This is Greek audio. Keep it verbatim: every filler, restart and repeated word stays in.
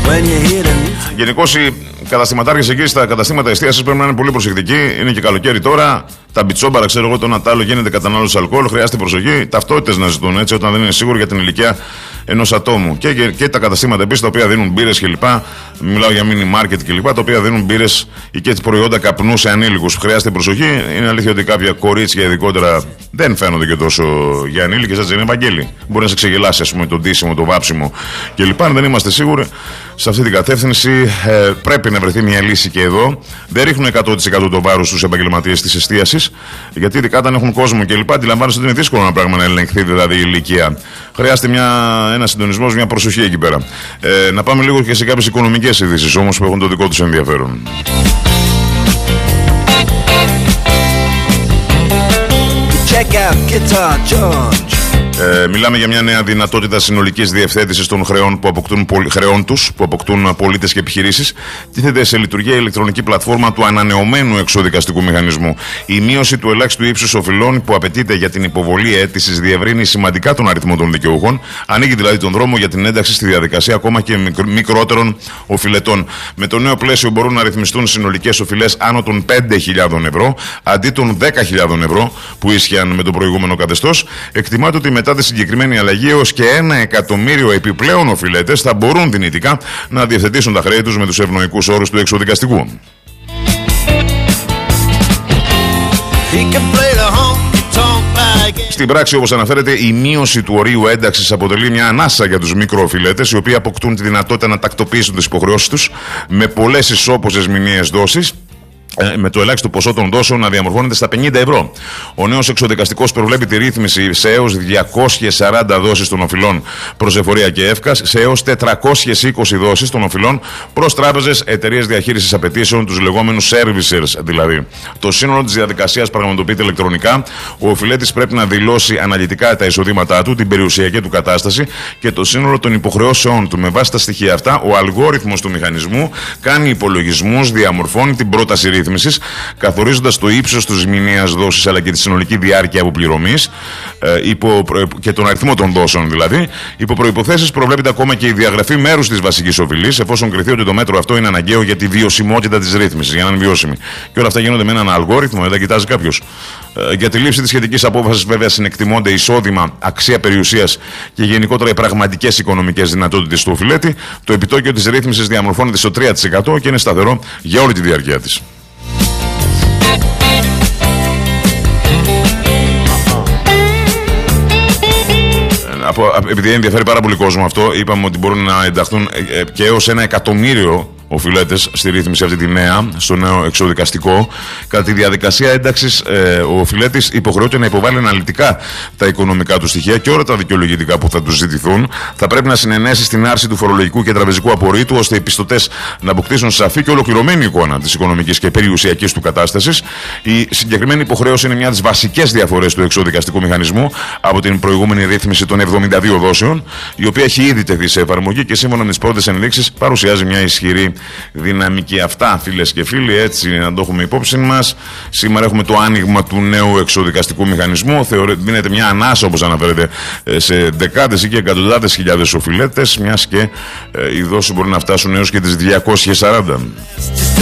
Γενικώς οι καταστηματάρχες εκεί στα καταστήματα εστίασης πρέπει να είναι πολύ προσεκτικοί. Είναι και καλοκαίρι τώρα. Τα μπιτσόμπαρα, ξέρω εγώ, το ένα τ' άλλο γίνεται κατανάλωση αλκοόλ. Χρειάζεται προσοχή. Ταυτότητες να ζητούν έτσι όταν δεν είναι σίγουροι για την ηλικία ενός ατόμου. Και, και, και τα καταστήματα επίσης τα οποία δίνουν μπύρες κλπ. Μιλάω για mini market κλπ. Τα οποία δίνουν μπύρες ή και προϊόντα καπνού σε ανήλικους. Χρειάζεται προσοχή. Είναι αλήθεια ότι κάποια κορίτσια ειδικότερα δεν φαίνονται και τόσο για ανήλικες, έτσι είναι, Βαγγέλη. Μπορεί να σε ξεγελάσει, ας πούμε, το ντύσιμο, το βάψιμο κλπ. Αν δεν είμαστε σίγουροι σε αυτή την κατεύθυνση, ε, πρέπει να βρεθεί μια λύση και εδώ. Δεν ρίχνουν εκατό τοις εκατό το βάρος στους επαγγελματίες της εστίασης, γιατί ειδικά όταν έχουν κόσμο κλπ. Αντιλαμβάνεστε ότι είναι δύσκολο ένα πράγμα να ελεγχθεί, δηλαδή η ηλικία. Χρειάζεται μια, ένα συντονισμός, μια προσοχή εκεί πέρα. Ε, να πάμε λίγο και σε κάποιες οικονομικές ειδήσεις όμως που έχουν το δικό τους ενδιαφέρον. Check out Guitar George. Ε, μιλάμε για μια νέα δυνατότητα συνολικής διευθέτησης των χρεών, που αποκτούν, χρεών τους που αποκτούν πολίτες και επιχειρήσεις. Τίθεται σε λειτουργία η ηλεκτρονική πλατφόρμα του ανανεωμένου εξωδικαστικού μηχανισμού. Η μείωση του ελάχιστου ύψους οφειλών που απαιτείται για την υποβολή αίτησης διευρύνει σημαντικά τον αριθμό των δικαιούχων. Ανοίγει δηλαδή τον δρόμο για την ένταξη στη διαδικασία ακόμα και μικρότερων οφειλετών. Με το νέο πλαίσιο μπορούν να ρυθμιστούν συνολικές οφειλές άνω των πέντε χιλιάδες ευρώ αντί των δέκα χιλιάδες ευρώ που ίσχυαν με το προηγούμενο καθεστώς. Εκτιμάται ότι μετά τη συγκεκριμένη αλλαγή έως και ένα εκατομμύριο επιπλέον οφειλέτες θα μπορούν δυνητικά να διευθετήσουν τα χρέη τους με τους ευνοϊκούς όρους του εξωδικαστικού. Στην πράξη, όπως αναφέρεται, η μείωση του ορίου ένταξης αποτελεί μια ανάσα για τους μικροοφιλέτες, οι οποίοι αποκτούν τη δυνατότητα να τακτοποιήσουν τις υποχρεώσεις τους με πολλές ισόποσες μηνιαίες δόσεις, με το ελάχιστο ποσό των δόσεων να διαμορφώνεται στα πενήντα ευρώ. Ο νέος εξωδικαστικός προβλέπει τη ρύθμιση σε έως διακόσιες σαράντα δόσεις των οφειλών προς εφορία και εύκας, σε έως τετρακόσιες είκοσι δόσεις των οφειλών προς τράπεζες, εταιρείες διαχείρισης απαιτήσεων, τους λεγόμενους servicers δηλαδή. Το σύνολο της διαδικασίας πραγματοποιείται ηλεκτρονικά. Ο οφειλέτης πρέπει να δηλώσει αναλυτικά τα εισοδήματά του, την περιουσιακή του κατάσταση και το σύνολο των υποχρεώσεών του. Με βάση τα στοιχεία αυτά, ο αλγόριθμος του μηχανισμού κάνει υπολογισμούς, διαμορφώνει την πρόταση ρύθμισης, καθορίζοντας το ύψος της μηνιαίας δόσης αλλά και τη συνολική διάρκεια αποπληρωμής ε, υπό, και τον αριθμό των δόσεων δηλαδή. Υπό προϋποθέσεις προβλέπεται ακόμα και η διαγραφή μέρους της βασικής οφειλής, εφόσον κριθεί ότι το μέτρο αυτό είναι αναγκαίο για τη βιωσιμότητα της ρύθμισης, για να είναι βιώσιμη. Και όλα αυτά γίνονται με έναν αλγόριθμο, δεν κοιτάζει κάποιος. Ε, για τη λήψη της σχετικής απόφασης, βέβαια, συνεκτιμώνται εισόδημα, αξία περιουσίας και γενικότερα οι πραγματικές οικονομικές δυνατότητες του οφειλέτη. Το επιτόκιο της ρύθμισης διαμορφώνεται στο τρία τοις εκατό και είναι σταθερό για όλη τη διάρκεια της. Επειδή ενδιαφέρει πάρα πολύ κόσμο αυτό, είπαμε ότι μπορούν να ενταχθούν και έως ένα εκατομμύριο οφειλέτες στη ρύθμιση αυτή τη νέα, στο νέο εξωδικαστικό. Κατά τη διαδικασία ένταξης, ε, ο οφειλέτης υποχρεώται να υποβάλει αναλυτικά τα οικονομικά του στοιχεία και όλα τα δικαιολογητικά που θα του ζητηθούν. Θα πρέπει να συνενέσει στην άρση του φορολογικού και τραπεζικού απορρίτου, ώστε οι πιστωτές να αποκτήσουν σαφή και ολοκληρωμένη εικόνα της οικονομικής και περιουσιακής του κατάστασης. Η συγκεκριμένη υποχρέωση είναι μια από τις βασικές διαφορές του εξωδικαστικού μηχανισμού από την προηγούμενη ρύθμιση των εβδομήντα δύο δόσεων, η οποία έχει ήδη τεθεί σε εφαρμογή και σύμφωνα με τις πρώτες ενδείξεις παρουσιάζει μια ισχυρή δυναμική. Αυτά, φίλες και φίλοι, έτσι να το έχουμε υπόψη μας. Σήμερα έχουμε το άνοιγμα του νέου εξωδικαστικού μηχανισμού. Θεωρείται, δίνεται μια ανάσα, όπως αναφέρεται, σε δεκάδες ή και εκατοντάδες χιλιάδες οφειλέτες, μιας και ε, οι δόσεις μπορεί να φτάσουν έως και τις διακόσιες σαράντα.